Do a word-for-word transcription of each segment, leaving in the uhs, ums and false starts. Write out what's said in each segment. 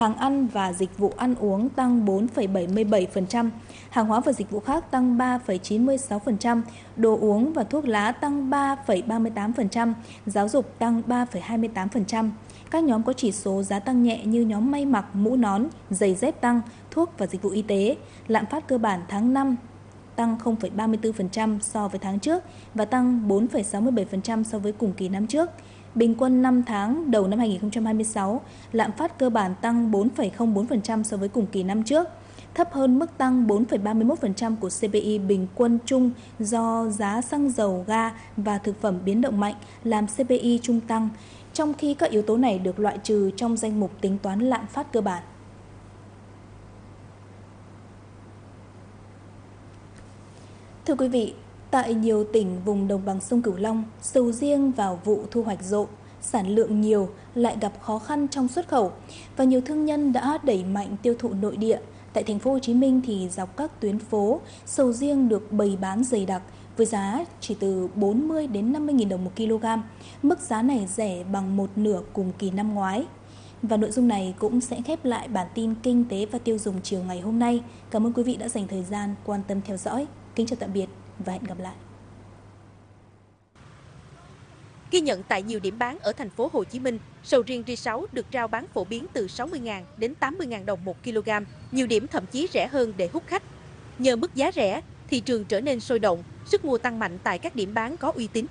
Hàng ăn và dịch vụ ăn uống tăng bốn phẩy bảy mươi bảy phần trăm, hàng hóa và dịch vụ khác tăng ba phẩy chín mươi sáu phần trăm, đồ uống và thuốc lá tăng ba phẩy ba mươi tám phần trăm, giáo dục tăng ba phẩy hai mươi tám phần trăm. Các nhóm có chỉ số giá tăng nhẹ như nhóm may mặc, mũ nón, giày dép tăng, thuốc và dịch vụ y tế. Lạm phát cơ bản tháng năm tăng không phẩy ba mươi tư phần trăm so với tháng trước và tăng bốn phẩy sáu mươi bảy phần trăm so với cùng kỳ năm trước. Bình quân năm tháng đầu năm hai nghìn không trăm hai mươi sáu, lạm phát cơ bản tăng bốn phẩy không bốn phần trăm so với cùng kỳ năm trước, thấp hơn mức tăng bốn phẩy ba mươi mốt phần trăm của xê pê i bình quân chung do giá xăng dầu, ga và thực phẩm biến động mạnh làm xê pê i chung tăng, trong khi các yếu tố này được loại trừ trong danh mục tính toán lạm phát cơ bản. Thưa quý vị, tại nhiều tỉnh vùng đồng bằng sông Cửu Long, sầu riêng vào vụ thu hoạch rộ, sản lượng nhiều lại gặp khó khăn trong xuất khẩu và nhiều thương nhân đã đẩy mạnh tiêu thụ nội địa. Tại thành phố Hồ Chí Minh thì dọc các tuyến phố, sầu riêng được bày bán dày đặc với giá chỉ từ bốn mươi đến năm mươi nghìn đồng một kg. Mức giá này rẻ bằng một nửa cùng kỳ năm ngoái. Và nội dung này cũng sẽ khép lại bản tin kinh tế và tiêu dùng chiều ngày hôm nay. Cảm ơn quý vị đã dành thời gian quan tâm theo dõi. Kính chào tạm biệt và hẹn gặp lại. Ghi nhận tại nhiều điểm bán ở thành phố Hồ Chí Minh, sầu riêng R sáu được rao bán phổ biến từ sáu mươi nghìn đến tám mươi nghìn đồng một kg, nhiều điểm thậm chí rẻ hơn để hút khách. Nhờ mức giá rẻ, thị trường trở nên sôi động, sức mua tăng mạnh tại các điểm bán có uy tín.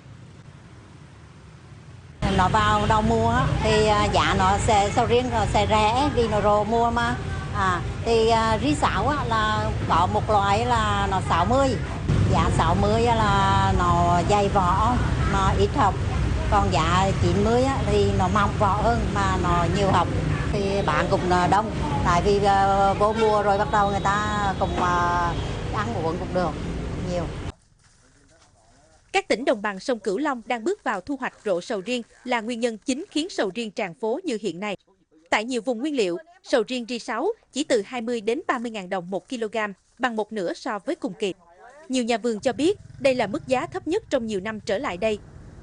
Nó vào đầu mùa thì giá nó sẽ sầu riêng sẽ rẻ vì nó rộ mùa mà. À, thì R sáu là có một loại là nó sáu mươi, giá sáu mươi là nó dày vỏ, nó ít hộc. Còn giá chín mươi thì nó mỏng vỏ hơn mà nó nhiều hộc, thì bán cũng đông. Tại vì vô mùa rồi bắt đầu người ta cũng ăn uống cũng được nhiều. Các tỉnh đồng bằng sông Cửu Long đang bước vào thu hoạch rộ sầu riêng là nguyên nhân chính khiến sầu riêng tràn phố như hiện nay. Tại nhiều vùng nguyên liệu, sầu riêng R sáu chỉ từ hai mươi đến ba mươi nghìn đồng một kg, bằng một nửa so với cùng kỳ. Nhiều nhà vườn cho biết đây là mức giá thấp nhất trong nhiều năm trở lại đây.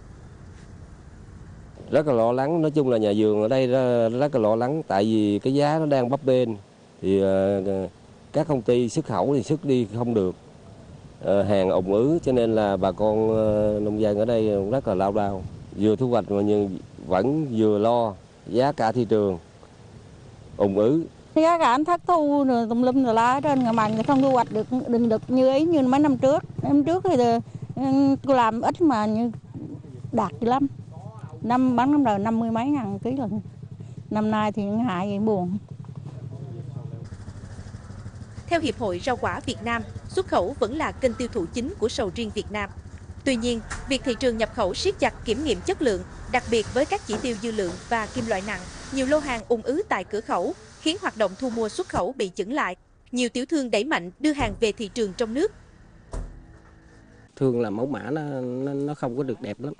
Rất là lo lắng, nói chung là nhà vườn ở đây rất là lo lắng, tại vì cái giá nó đang bấp bênh, thì các công ty xuất khẩu thì xuất đi không được, hàng ùn ứ, cho nên là bà con nông dân ở đây rất là lao đao, vừa thu hoạch mà nhưng vẫn vừa lo giá cả thị trường ùn ứ. Giá cả thất thu rồi tùm lum rồi lá trên người mạnh không thu hoạch được đừng được như ấy như mấy năm trước. Năm trước thì tôi làm ít mà như đạt dữ lắm. Năm bán năm đời năm mươi mấy ngàn ký lần. Năm nay thì hại vậy buồn. Theo Hiệp hội Rau quả Việt Nam, xuất khẩu vẫn là kênh tiêu thụ chính của sầu riêng Việt Nam. Tuy nhiên, việc thị trường nhập khẩu siết chặt kiểm nghiệm chất lượng, đặc biệt với các chỉ tiêu dư lượng và kim loại nặng, nhiều lô hàng ùn ứ tại cửa khẩu, khiến hoạt động thu mua xuất khẩu bị chững lại. Nhiều tiểu thương đẩy mạnh đưa hàng về thị trường trong nước. Thường là mẫu mã nó, nó, nó không có được đẹp lắm.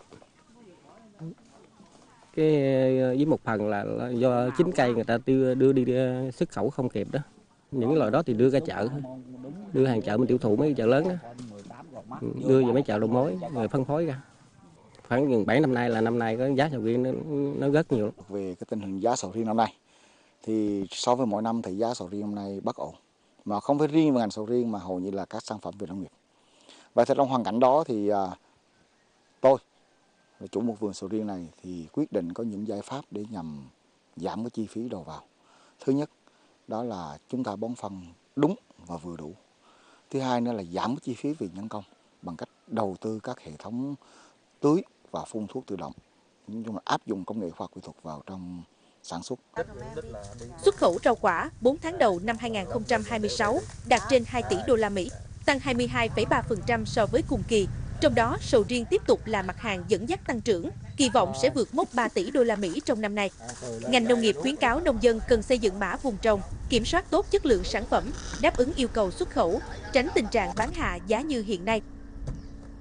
Cái với một phần là, là do chính cây người ta đưa, đưa đi xuất khẩu không kịp đó. Những loại đó thì đưa ra chợ, đưa hàng chợ mình tiêu thụ mấy chợ lớn đó. Đưa về mấy chợ đầu mối rồi phân phối ra. Khoảng gần bảy năm nay là năm nay có giá sầu riêng nó, nó rất nhiều. Về cái tình hình giá sầu riêng năm nay thì so với mỗi năm thì giá sầu riêng năm nay bất ổn, mà không phải riêng về ngành sầu riêng mà hầu như là các sản phẩm về nông nghiệp. Và trong hoàn cảnh đó thì à, tôi là chủ một vườn sầu riêng này thì quyết định có những giải pháp để nhằm giảm cái chi phí đầu vào. Thứ nhất đó là chúng ta bón phân đúng và vừa đủ. Thứ hai nữa là giảm cái chi phí về nhân công bằng cách đầu tư các hệ thống tưới và phun thuốc tự động. Nói chung là áp dụng công nghệ khoa học kỹ thuật vào trong sản xuất. Xuất khẩu rau quả bốn tháng đầu năm hai nghìn không trăm hai mươi sáu đạt trên hai tỷ đô la Mỹ, tăng hai mươi hai phẩy ba phần trăm so với cùng kỳ. Trong đó, sầu riêng tiếp tục là mặt hàng dẫn dắt tăng trưởng, kỳ vọng sẽ vượt mốc ba tỷ đô la Mỹ trong năm nay. Ngành nông nghiệp khuyến cáo nông dân cần xây dựng mã vùng trồng, kiểm soát tốt chất lượng sản phẩm, đáp ứng yêu cầu xuất khẩu, tránh tình trạng bán hạ giá như hiện nay.